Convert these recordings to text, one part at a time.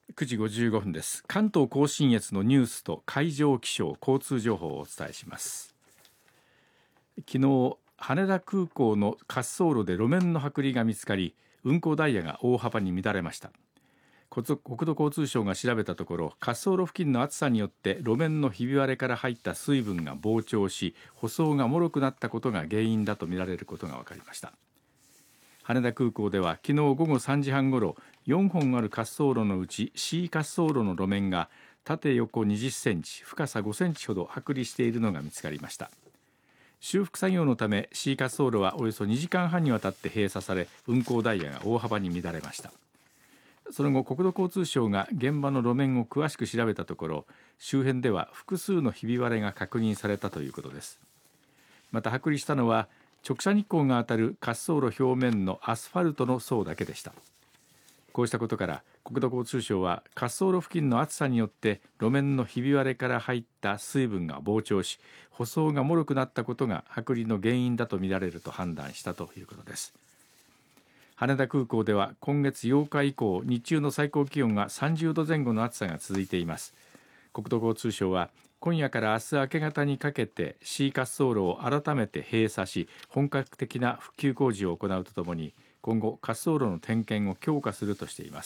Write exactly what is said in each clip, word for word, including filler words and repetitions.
くじごじゅうごふんです。関東甲信越のニュースと海上気象交通情報をお伝えします。昨日、羽田空港の滑走路で路面の剥離が見つかり、運行ダイヤが大幅に乱れました。国土交通省が調べたところ、滑走路付近の暑さによって路面のひび割れから入った水分が膨張し、舗装が脆くなったことが原因だとみられることが分かりました。羽田空港では昨日午後さんじはんごろ、よんほんある滑走路のうち C 滑走路の路面が縦横にじゅっセンチ、深さごセンチほど剥離しているのが見つかりました。修復作業のため C 滑走路はおよそにじかんはんにわたって閉鎖され、運行ダイヤが大幅に乱れました。その後、国土交通省が現場の路面を詳しく調べたところ、周辺では複数のひび割れが確認されたということです。また、剥離したのは直射日光が当たる滑走路表面のアスファルトの層だけでした。こうしたことから国土交通省は、滑走路付近の暑さによって路面のひび割れから入った水分が膨張し、舗装が脆くなったことが剥離の原因だとみられると判断したということです。羽田空港では今月ようか以降、日中の最高気温がさんじゅうどぜん後の暑さが続いています。国土交通省は今夜から明日明け方にかけて C 滑走路を改めて閉鎖し、本格的な復旧工事を行うとともに、今後滑走路の点検を強化するとしています。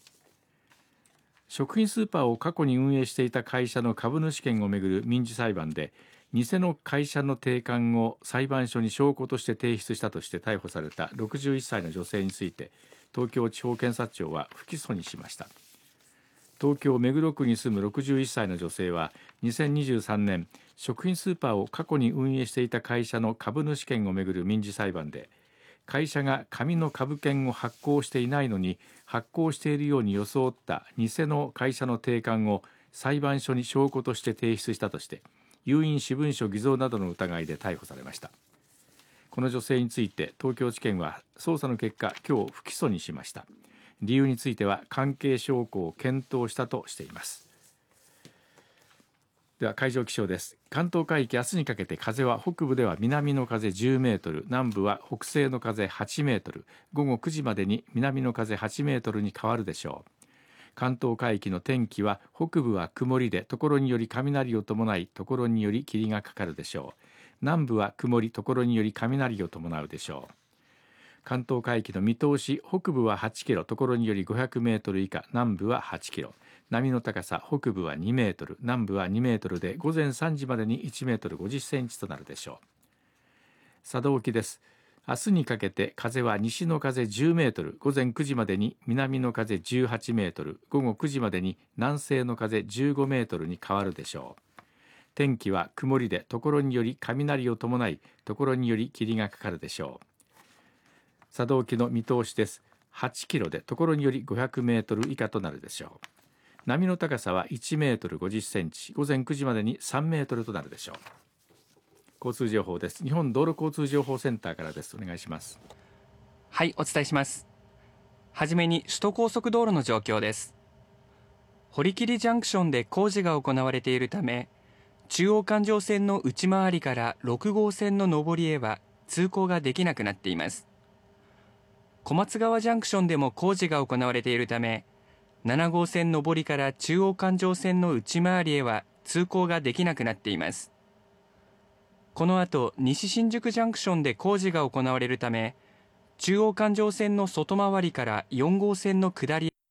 食品スーパーを過去に運営していた会社の株主権をめぐる民事裁判で、偽の会社の定款を裁判所に証拠として提出したとして逮捕されたろくじゅういっさいの女性について、東京地方検察庁は不起訴にしました。東京目黒区に住むろくじゅういっさいの女性はにせんにじゅうさんねん、食品スーパーを過去に運営していた会社の株主権をめぐる民事裁判で、会社が紙の株券を発行していないのに発行しているように装った偽の会社の定款を裁判所に証拠として提出したとして、有印私文書偽造などの疑いで逮捕されました。この女性について東京地検は捜査の結果、今日不起訴にしました。理由については関係証拠を検討したとしています。では海上気象です。関東海域、明日にかけて風は北部では南の風じゅうメートル、南部は北西の風はちメートル、午後くじまでに南の風はちメートルに変わるでしょう。関東海域の天気は北部は曇りで、ところにより雷を伴い、ところにより霧がかかるでしょう。南部は曇り、ところにより雷を伴うでしょう。関東海域の見通し、北部ははちキロ、ところによりごひゃくメートル以下、南部ははちキロ、波の高さ北部はにメートル、南部はにメートルで、午前さんじまでにいちメートルごじゅっセンチとなるでしょう。佐渡沖です。明日にかけて風は西の風じゅうメートル、午前くじまでに南の風じゅうはちメートル、午後くじまでに南西の風じゅうごメートルに変わるでしょう。天気は曇りで、ところにより雷を伴い、ところにより霧がかかるでしょう。佐渡沖の見通しです。はちキロで、ところによりごひゃくメートル以下となるでしょう。波の高さはいちメートルごじゅっセンチ、午前くじまでにさんメートルとなるでしょう。交通情報です。日本道路交通情報センターからです。お願いします。 はい、お伝えします。はじめに首都高速道路の状況です。堀切ジャンクションで工事が行われているため、中央環状線の内回りからろくごうせんの上りへは通行ができなくなっています。小松川ジャンクションでも工事が行われているため、ななごうせん上りから中央環状線の内回りへは通行ができなくなっています。この後、西新宿ジャンクションで工事が行われるため、中央環状線の外回りからよんごうせんの下り